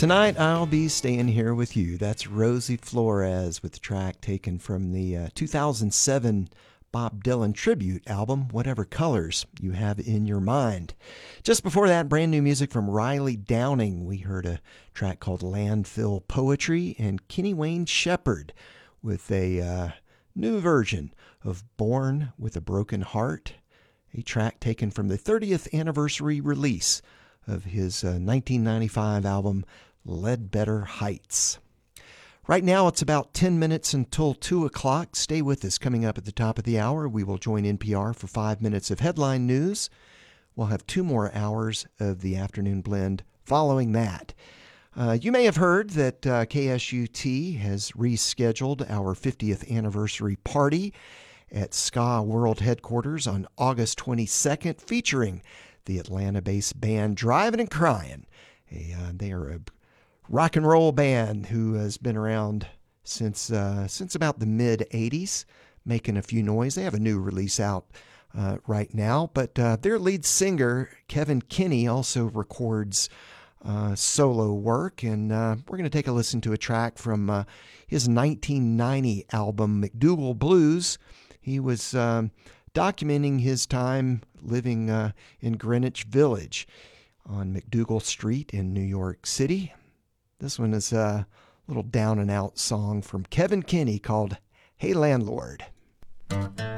Tonight I'll be staying here with you. That's Rosie Flores with the track taken from the 2007 Bob Dylan tribute album, Whatever Colors You Have in Your Mind. Just before that, brand new music from Riley Downing. We heard a track called Landfill Poetry, and Kenny Wayne Shepherd with a new version of Born with a Broken Heart, a track taken from the 30th anniversary release of his 1995 album Ledbetter Heights. Right now it's about 10 minutes until 2 o'clock. Stay with us. Coming up at the top of the hour, we will join NPR for 5 minutes of headline news. We'll have 2 more hours of the afternoon blend following that. You may have heard that KSUT has rescheduled our 50th anniversary party at Ska World Headquarters on August 22nd, featuring the Atlanta-based band Driving and Crying. They are a rock and roll band who has been around since about the mid-'80s, making a few noise. They have a new release out right now, but their lead singer, Kevin Kinney, also records solo work, and we're going to take a listen to a track from his 1990 album, McDougal Blues. He was documenting his time living in Greenwich Village on McDougal Street in New York City. This one is a little down and out song from Kevin Kinney called Hey Landlord.